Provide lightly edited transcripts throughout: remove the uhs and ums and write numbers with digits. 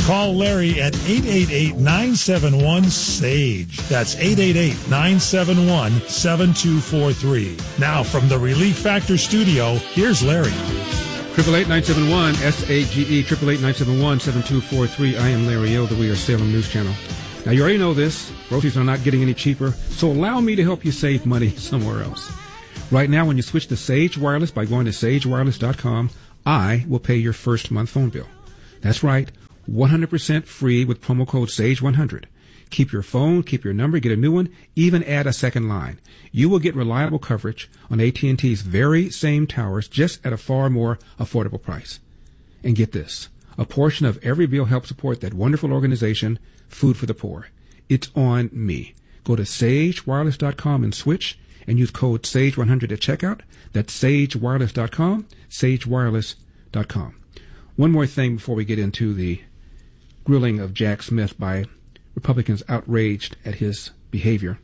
Call Larry at 888-971-SAGE. That's 888-971-7243. Now from the Relief Factor studio, here's Larry. 888-971-SAGE, 888-971-7243. I am Larry Ill, the We Are Salem News Channel. Now, you already know this. Groceries are not getting any cheaper, so allow me to help you save money somewhere else. Right now, when you switch to Sage Wireless by going to sagewireless.com, I will pay your first month phone bill. That's right, 100% free with promo code SAGE100. Keep your phone, keep your number, get a new one, even add a second line. You will get reliable coverage on AT&T's very same towers, just at a far more affordable price. And get this, a portion of every bill helps support that wonderful organization, Food for the Poor. It's on me. Go to sagewireless.com and switch, and use code SAGE100 at checkout. That's sagewireless.com, sagewireless.com. One more thing before we get into the grilling of Jack Smith by Republicans outraged at his behavior.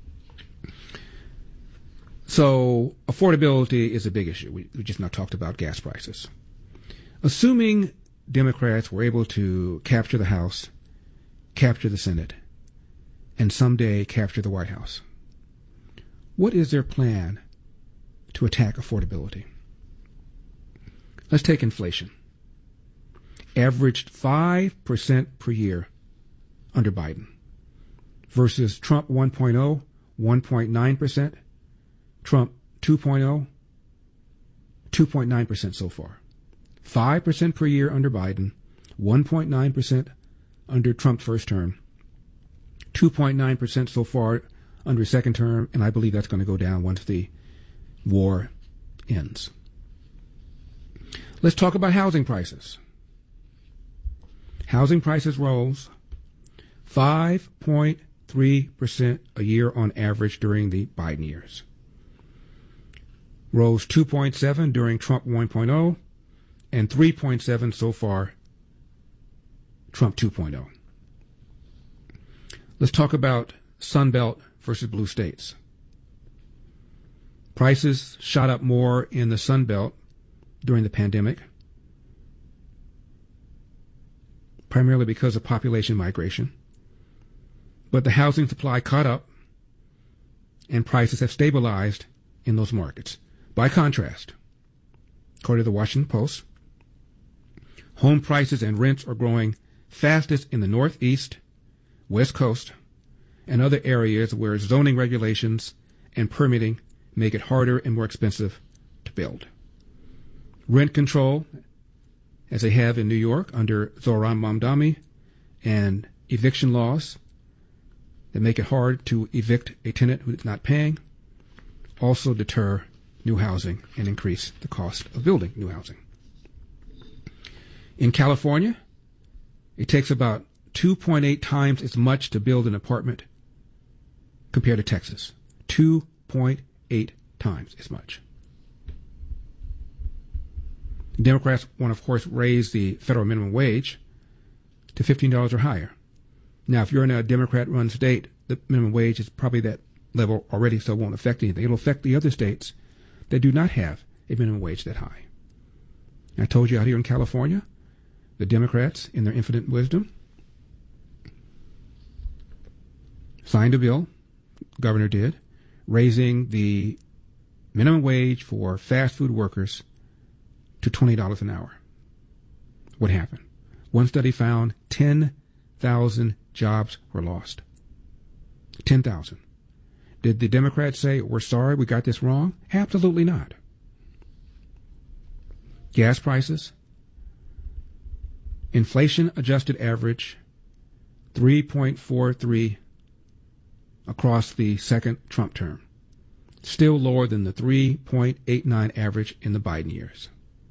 So affordability is a big issue. We just now talked about gas prices. Assuming Democrats were able to capture the House, capture the Senate, and someday capture the White House, what is their plan to attack affordability? Let's take inflation. Averaged 5% per year under Biden versus Trump 1.0, 1.9%, Trump 2.0, 2.9% so far. 5% per year under Biden, 1.9% under Trump's first term, 2.9% so far under his second term, and I believe that's going to go down once the war ends. Let's talk about housing prices. Housing prices rose 5.3% a year on average during the Biden years. Rose 2.7 during Trump 1.0 and 3.7 so far Trump 2.0. Let's talk about Sun Belt versus blue states. Prices shot up more in the Sun Belt during the pandemic, primarily because of population migration. But the housing supply caught up, and prices have stabilized in those markets. By contrast, according to the Washington Post, home prices and rents are growing fastest in the Northeast, West Coast, and other areas where zoning regulations and permitting make it harder and more expensive to build. Rent control, as they have in New York under Zoran Mamdani, and eviction laws that make it hard to evict a tenant who is not paying, also deter new housing and increase the cost of building new housing. In California, it takes about 2.8 times as much to build an apartment compared to Texas. 2.8 times as much. Democrats want to, of course, raise the federal minimum wage to $15 or higher. Now, if you're in a Democrat-run state, the minimum wage is probably that level already, so it won't affect anything. It'll affect the other states that do not have a minimum wage that high. I told you out here in California, the Democrats, in their infinite wisdom, signed a bill, the governor did, raising the minimum wage for fast food workers to $20 an hour. What happened? One study found 10,000 jobs were lost. 10,000. Did the Democrats say, we're sorry, we got this wrong? Absolutely not. Gas prices, inflation-adjusted average, 3.43 across the second Trump term. Still lower than the 3.89 average in the Biden years.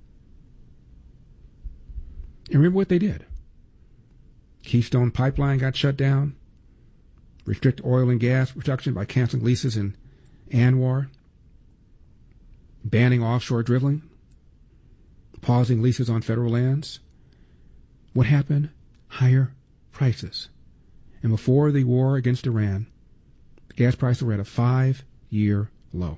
And remember what they did. Keystone Pipeline got shut down. Restrict oil and gas production by canceling leases in ANWR. Banning offshore drilling. Pausing leases on federal lands. What happened? Higher prices. And before the war against Iran, the gas prices were at a 5-year low.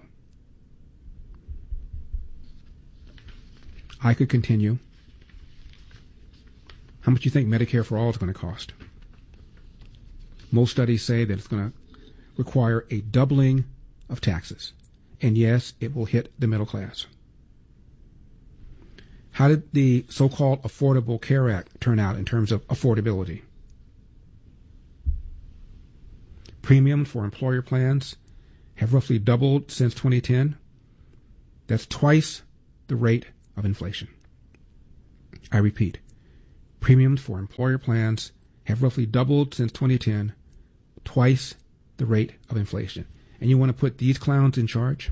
I could continue. How much do you think Medicare for All is going to cost? Most studies say that it's going to require a doubling of taxes. And yes, it will hit the middle class. How did the so-called Affordable Care Act turn out in terms of affordability? Premiums for employer plans have roughly doubled since 2010. That's twice the rate of inflation. I repeat, premiums for employer plans have roughly doubled since 2010, twice the rate of inflation. And you want to put these clowns in charge?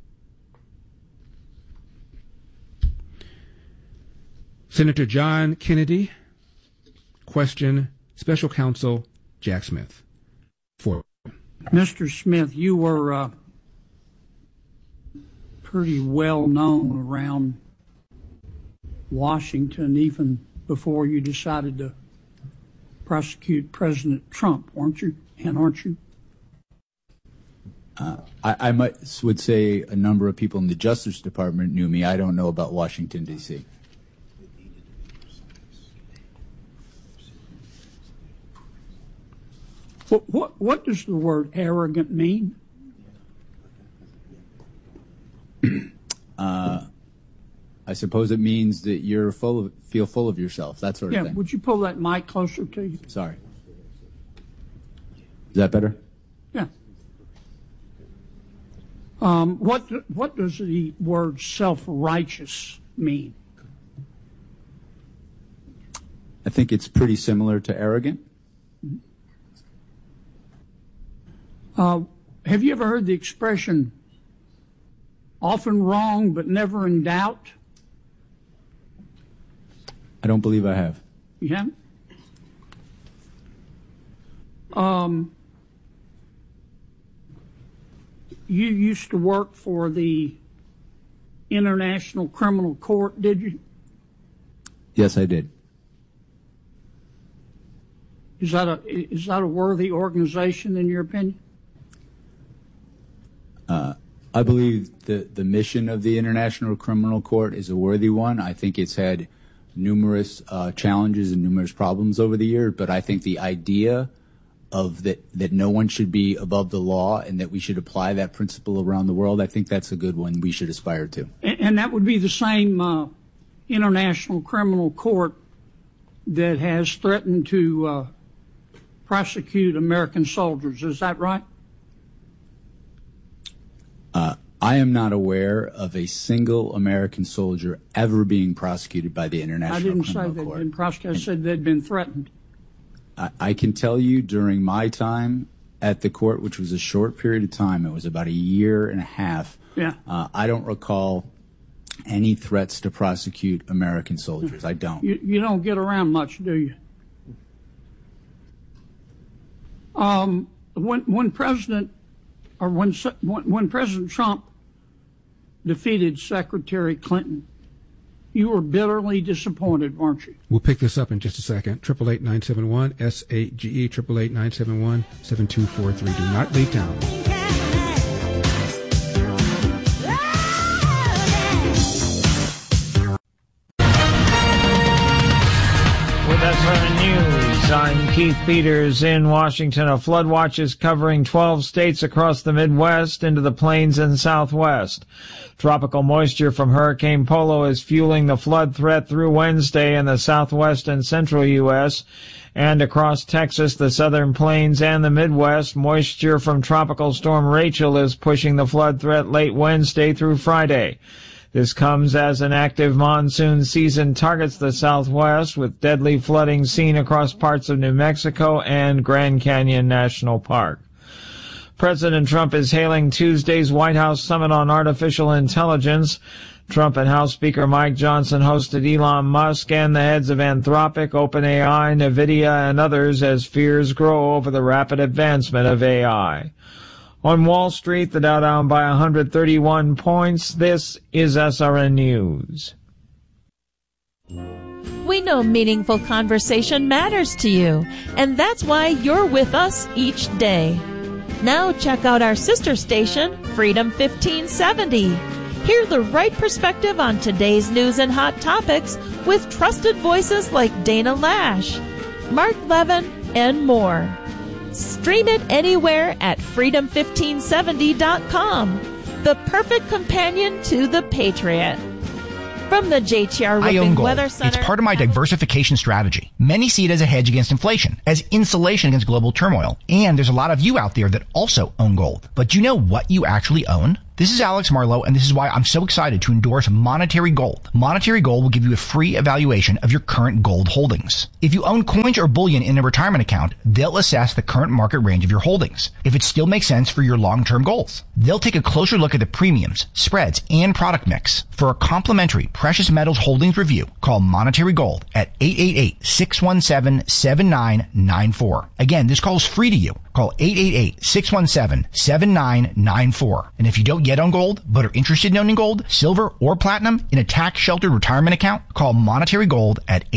Senator John Kennedy questioned Special Counsel Jack Smith. Mr. Smith, you were pretty well known around Washington even before you decided to prosecute President Trump, weren't you? And aren't you? I would say a number of people in the Justice Department knew me. I don't know about Washington, D.C. What does the word arrogant mean? I suppose it means that you're feel full of yourself, that sort of thing. Yeah, would you pull that mic closer to you? Sorry. Is that better? Yeah. What does the word self-righteous mean? I think it's pretty similar to arrogant. Have you ever heard the expression, often wrong but never in doubt? I don't believe I have. You haven't? You used to work for the International Criminal Court, did you? Yes, I did. Is that a worthy organization in your opinion? I believe the mission of the International Criminal Court is a worthy one. I think it's had numerous challenges and numerous problems over the years, but I think the idea of that no one should be above the law and that we should apply that principle around the world, I think that's a good one we should aspire to. And that would be the same International Criminal Court that has threatened to prosecute American soldiers. Is that right? I am not aware of a single American soldier ever being prosecuted by the International Criminal Court. I didn't say they'd been prosecuted. I said they'd been threatened. I can tell you during my time at the court, which was a short period of time, it was about a year and a half, yeah. I don't recall any threats to prosecute American soldiers. I don't. You don't get around much, do you? When President Trump defeated Secretary Clinton, you were bitterly disappointed, weren't you? We'll pick this up in just a second. 888-971-SAGE, 888-971-7243. Do not leave town. With SRN News, I'm Keith Peters in Washington. A flood watch is covering 12 states across the Midwest into the plains and Southwest. Tropical moisture from Hurricane Polo is fueling the flood threat through Wednesday in the Southwest and Central U.S. and across Texas, the Southern Plains, and the Midwest. Moisture from Tropical Storm Rachel is pushing the flood threat late Wednesday through Friday. This comes as an active monsoon season targets the Southwest, with deadly flooding seen across parts of New Mexico and Grand Canyon National Park. President Trump is hailing Tuesday's White House Summit on Artificial Intelligence. Trump and House Speaker Mike Johnson hosted Elon Musk and the heads of Anthropic, OpenAI, NVIDIA, and others as fears grow over the rapid advancement of AI. On Wall Street, the Dow down by 131 points. This is SRN News. We know meaningful conversation matters to you, and that's why you're with us each day. Now check out our sister station, Freedom 1570. Hear the right perspective on today's news and hot topics with trusted voices like Dana Lash, Mark Levin, and more. Stream it anywhere at freedom1570.com, the perfect companion to the Patriot. From the JTR Roofing Weather Center. It's part of my diversification strategy. Many see it as a hedge against inflation, as insulation against global turmoil. And there's a lot of you out there that also own gold. But do you know what you actually own? This is Alex Marlowe, and this is why I'm so excited to endorse Monetary Gold. Monetary Gold will give you a free evaluation of your current gold holdings. If you own coins or bullion in a retirement account, they'll assess the current market range of your holdings, if it still makes sense for your long-term goals. They'll take a closer look at the premiums, spreads, and product mix. For a complimentary precious metals holdings review, call Monetary Gold at 888-617-7994. Again, this call is free to you. Call 888-617-7994. And if you don't yet own gold, but are interested in owning gold, silver, or platinum in a tax-sheltered retirement account, call Monetary Gold at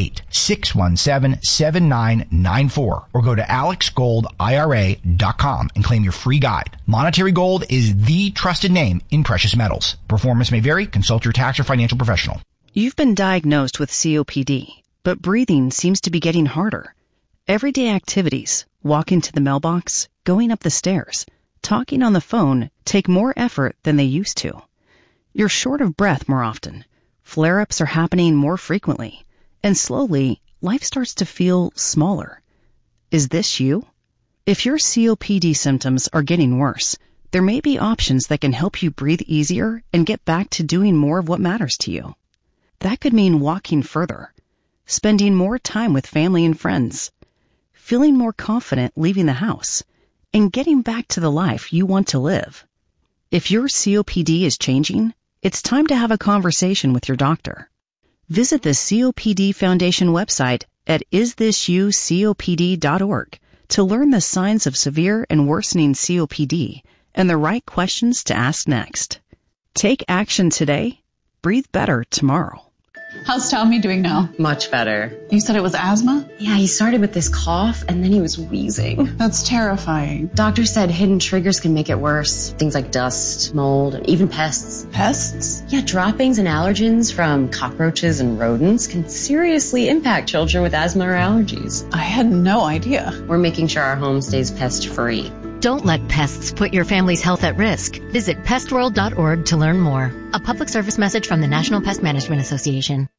888-617-7994 or go to alexgoldira.com and claim your free guide. Monetary Gold is the trusted name in precious metals. Performance may vary. Consult your tax or financial professional. You've been diagnosed with COPD, but breathing seems to be getting harder. Everyday activities, walking to the mailbox, going up the stairs, talking on the phone take more effort than they used to. You're short of breath more often. Flare-ups are happening more frequently. And slowly, life starts to feel smaller. Is this you? If your COPD symptoms are getting worse, there may be options that can help you breathe easier and get back to doing more of what matters to you. That could mean walking further, spending more time with family and friends, feeling more confident leaving the house, and getting back to the life you want to live. If your COPD is changing, it's time to have a conversation with your doctor. Visit the COPD Foundation website at isthisyoucopd.org to learn the signs of severe and worsening COPD and the right questions to ask next. Take action today. Breathe better tomorrow. How's Tommy doing now? Much better. You said it was asthma? Yeah, he started with this cough and then he was wheezing. That's terrifying. Doctor said hidden triggers can make it worse. Things like dust, mold, and even pests. Pests? Yeah, droppings and allergens from cockroaches and rodents can seriously impact children with asthma or allergies. I had no idea. We're making sure our home stays pest-free. Don't let pests put your family's health at risk. Visit pestworld.org to learn more. A public service message from the National Pest Management Association.